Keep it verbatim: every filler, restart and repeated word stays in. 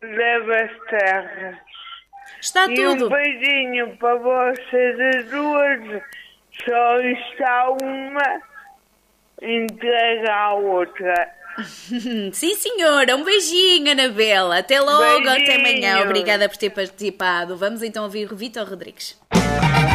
das terras. Está E tudo. um beijinho para vocês as duas. Só está uma entregue à outra. Sim, senhora. Um beijinho, Anabela. Até logo, até amanhã. Beijinho. Obrigada por ter participado. Vamos então ouvir o Vítor Rodrigues.